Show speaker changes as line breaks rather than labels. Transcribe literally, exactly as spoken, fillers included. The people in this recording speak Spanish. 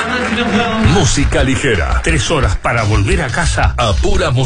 Música ligera. Tres horas para volver a casa a pura música.